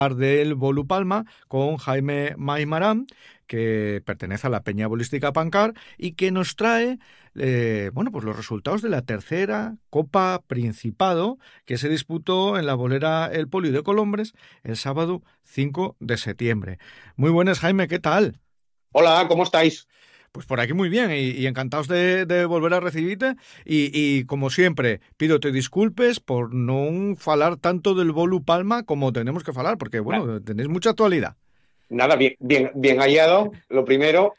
del Bolu Palma con Jaime Maimarán, que pertenece a la Peña Bolística Pancar y que nos trae pues los resultados de la tercera Copa Principado que se disputó en la bolera El Poli de Colombres el sábado 5 de septiembre. Muy buenas, Jaime, ¿qué tal? Hola, ¿cómo estáis? Pues por aquí muy bien y encantados de volver a recibirte y como siempre pídote disculpes por no falar tanto del Bolu Palma como tenemos que falar porque Na- bueno, tenéis mucha actualidad. Nada, bien hallado, lo primero,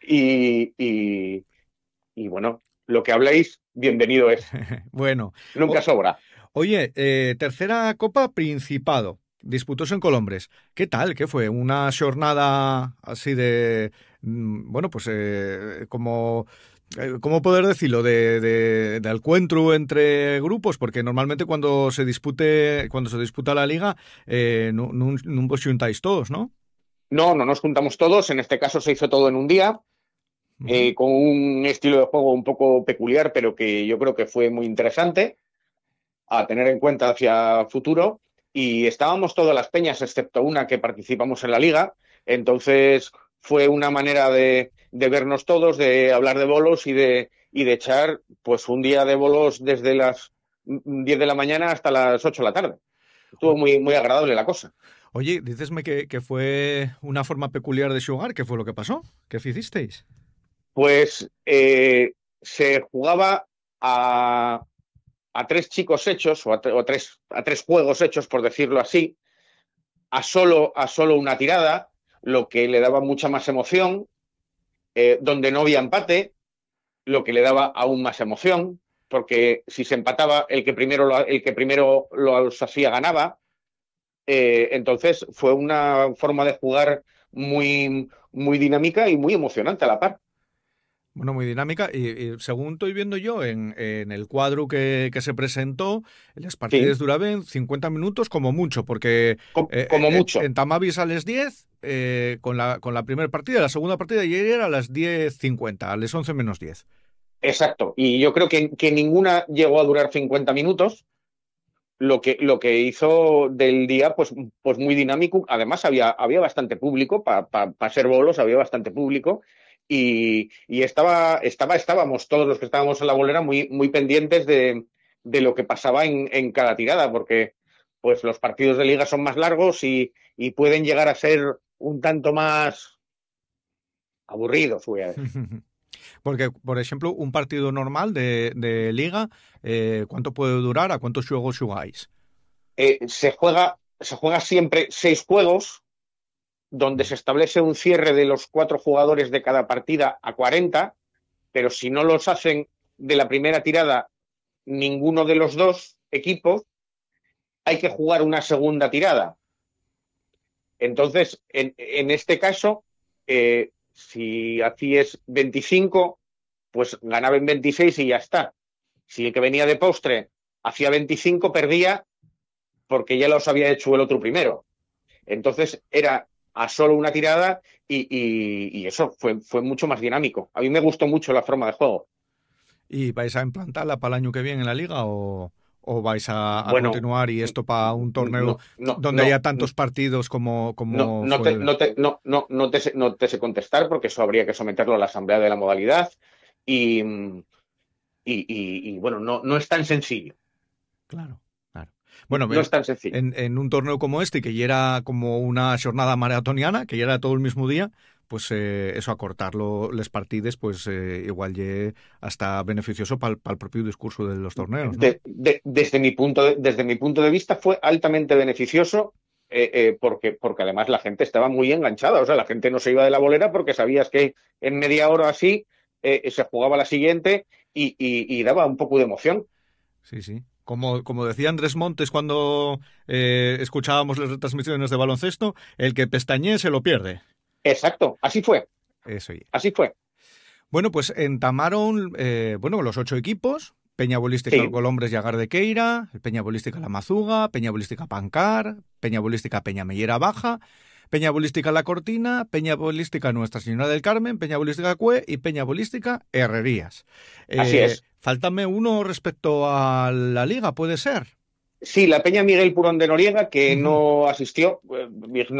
y bueno, lo que habléis, bienvenido es. Bueno, Nunca sobra. oye, tercera Copa Principado, disputóse en Colombres. ¿Qué tal? ¿Qué fue? Una jornada así de, bueno, pues como, ¿cómo poder decirlo? De encuentro entre grupos, porque normalmente cuando se disputa la liga, no vos juntáis todos, ¿no? No nos juntamos todos, en este caso se hizo todo en un día, Ujú. con un estilo de juego un poco peculiar, pero que yo creo que fue muy interesante a tener en cuenta hacia futuro. Y estábamos todas las peñas, excepto una que participamos en la liga. Entonces fue una manera de vernos todos, de hablar de bolos y de echar pues un día de bolos desde las 10 de la mañana hasta las 8 de la tarde. Estuvo O- muy agradable la cosa. Oye, dícesme que fue una forma peculiar de jugar. ¿Qué fue lo que pasó? ¿Qué hicisteis? Pues se jugaba a, a tres chicos hechos, o a tres juegos hechos, por decirlo así, a solo una tirada, lo que le daba mucha más emoción, donde no había empate, lo que le daba aún más emoción, porque si se empataba, el que primero los hacía ganaba. Entonces fue una forma de jugar muy dinámica y muy emocionante a la par. Bueno, muy dinámica. Y según estoy viendo yo en el cuadro que se presentó, las partidas Sí, duraban 50 minutos como mucho, porque como mucho. en Tamavis a las 10, con la primera partida, la segunda partida ya era a las 10:50, a las 11 menos 10. Exacto. Y yo creo que ninguna llegó a durar 50 minutos, lo que hizo del día, pues muy dinámico. Además, había bastante público, para ser bolos, había bastante público. Y estábamos todos los que estábamos en la bolera muy pendientes de lo que pasaba en cada tirada, porque pues los partidos de liga son más largos y pueden llegar a ser un tanto más aburridos, voy a decir. Porque, por ejemplo, un partido normal de liga, ¿cuánto puede durar? ¿A cuántos juegos jugáis? Se juega siempre 6 juegos, donde se establece un cierre de los 4 jugadores de cada partida a 40, pero si no los hacen de la primera tirada ninguno de los dos equipos, hay que jugar una segunda tirada. Entonces, en este caso, si hacías 25, pues ganaba en 26 y ya está. Si el que venía de postre hacía 25, perdía porque ya los había hecho el otro primero. Entonces era a solo una tirada y eso fue mucho más dinámico. A mí me gustó mucho la forma de juego. ¿Y vais a implantarla para el año que viene en la liga o vais a Bueno, continuar y esto para un torneo no, no, donde haya no, tantos partidos como, no, como no fue te, el... no te, no, no, no te sé contestar, porque eso habría que someterlo a la asamblea de la modalidad y bueno, no es tan sencillo. Claro, claro. Bueno, No es tan sencillo. en un torneo como este, que ya era como una jornada maratoniana, que ya era todo el mismo día, pues eso, acortarlo, les partides, pues igual ya hasta beneficioso para el propio discurso de los torneos, ¿no? Desde mi punto de vista fue altamente beneficioso, porque además la gente estaba muy enganchada. O sea, la gente no se iba de la bolera porque sabías que en media hora así se jugaba la siguiente y daba un poco de emoción. Sí, sí. Como decía Andrés Montes cuando escuchábamos las retransmisiones de baloncesto, el que pestañee se lo pierde. Exacto, así fue, Eso y. así fue. Bueno, pues entamaron los 8 equipos. Peña Bolística Sí, Colombres y Agar de Queira, Peña Bolística La Mazuga, Peña Bolística Pancar, Peña Bolística Peña Mellera Baja, Peña Bolística La Cortina, Peña Bolística Nuestra Señora del Carmen, Peña Bolística Cue y Peña Bolística Herrerías. así es. Fáltame uno respecto a la liga, ¿puede ser? Sí, la Peña Miguel Purón de Noriega, que Ujú. no asistió,